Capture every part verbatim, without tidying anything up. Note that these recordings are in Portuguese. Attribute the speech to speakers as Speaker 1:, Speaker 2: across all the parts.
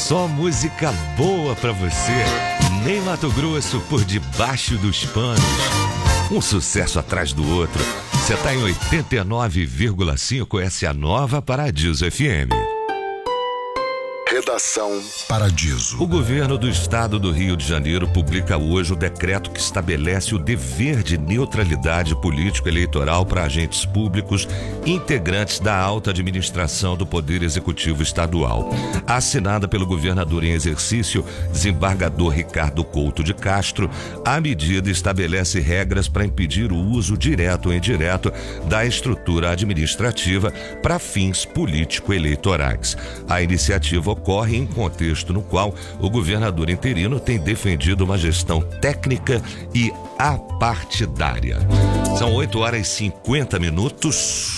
Speaker 1: Só música boa pra você. Nem Mato Grosso por debaixo dos panos. Um sucesso atrás do outro. Você tá em oitenta e nove vírgula cinco, essa é a nova Paradiso F M.
Speaker 2: Redação Paradiso.
Speaker 1: O governo do estado do Rio de Janeiro publica hoje o decreto que estabelece o dever de neutralidade político-eleitoral para agentes públicos integrantes da alta administração do Poder Executivo Estadual. Assinada pelo governador em exercício, desembargador Ricardo Couto de Castro, a medida estabelece regras para impedir o uso direto ou indireto da estrutura administrativa para fins político-eleitorais. A iniciativa ocorre em contexto no qual o governador interino tem defendido uma gestão técnica e apartidária. São oito horas e cinquenta minutos.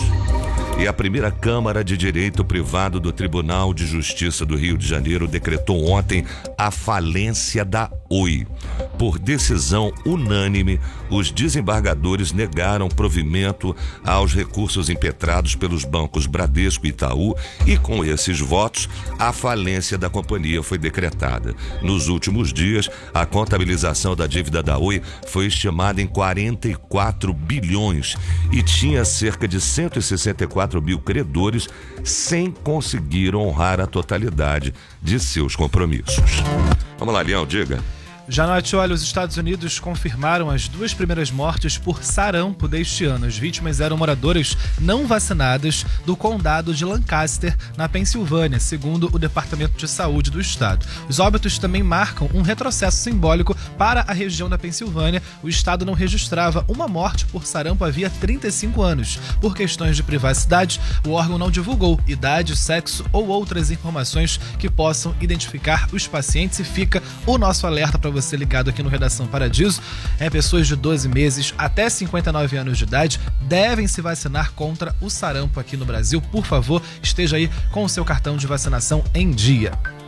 Speaker 1: E a primeira Câmara de Direito Privado do Tribunal de Justiça do Rio de Janeiro decretou ontem a falência da Oi. Por decisão unânime, os desembargadores negaram provimento aos recursos impetrados pelos bancos Bradesco e Itaú e, com esses votos, a falência da companhia foi decretada. Nos últimos dias, a contabilização da dívida da Oi foi estimada em quarenta e quatro bilhões e tinha cerca de cento e sessenta e quatro mil credores sem conseguir honrar a totalidade de seus compromissos. Vamos lá, Leão, diga.
Speaker 3: Janote, olha, os Estados Unidos confirmaram as duas primeiras mortes por sarampo deste ano. As vítimas eram moradoras não vacinadas do condado de Lancaster, na Pensilvânia, segundo o Departamento de Saúde do estado. Os óbitos também marcam um retrocesso simbólico para a região da Pensilvânia. O estado não registrava uma morte por sarampo havia trinta e cinco anos. Por questões de privacidade, o órgão não divulgou idade, sexo ou outras informações que possam identificar os pacientes, e fica o nosso alerta para você. Você ligado aqui no Redação Paradiso. É, pessoas de doze meses até cinquenta e nove anos de idade devem se vacinar contra o sarampo aqui no Brasil. Por favor, esteja aí com o seu cartão de vacinação em dia.